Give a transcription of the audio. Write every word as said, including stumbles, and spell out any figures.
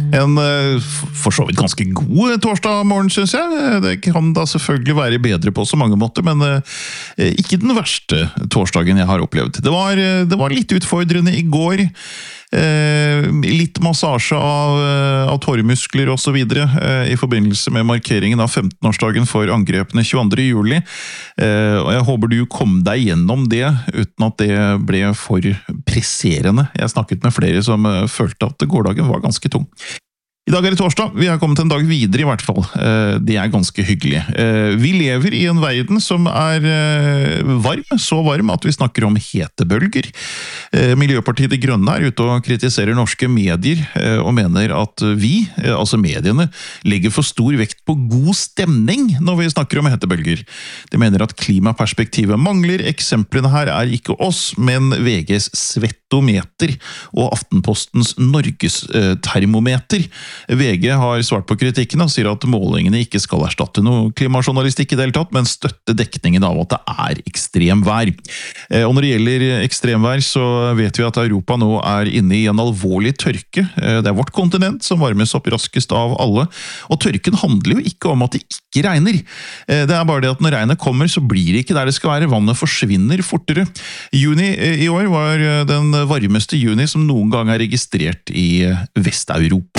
En for så vidt ganske god torsdag morgen, synes jeg. Det kan da selvfølgelig være bedre på så mange måter, men ikke den verste torsdagen jeg har opplevd. Det var, det var litt utfordrende i går. Eh, litt massasje av, av tåremuskler og så videre eh, i forbindelse med markeringen av femtenårsdagen for angrepene tjueandre juli. Eh, og jeg håper du kom deg gjennom det uten at det ble for presserende. Jeg snakket med flere som eh, følte at gårdagen var ganske tung. I dag er det torsdag, vi har kommet en dag videre i hvert fall. Det er ganske hyggelig. Vi lever i en verden som er varm, så varm at vi snakker om hetebølger. Miljøpartiet De Grønne er ute og kritiserer norske medier og mener at vi, altså mediene, legger for stor vekt på god stemning når vi snakker om hetebølger. De mener at klimaperspektivet mangler, eksemplene her er ikke oss, men V G's svettometer og Aftenpostens Norges termometer. V G har svart på kritikken og sier at målingene ikke skal erstatte noe klimajournalistikk i det hele tatt, men støtte dekningen av at det er ekstremvær. Og når det gjelder ekstremvær, så vet vi at Europa nå er inne i en alvorlig tørke. Det er vårt kontinent som varmes opp raskest av alle, og tørken handler jo ikke om at det ikke regner. Det er bare det at når regnet kommer, så blir det ikke der det skal være. Vannet forsvinner fortere. Juni i år var den varmeste juni som noen gang er registrert i Vest-Europa.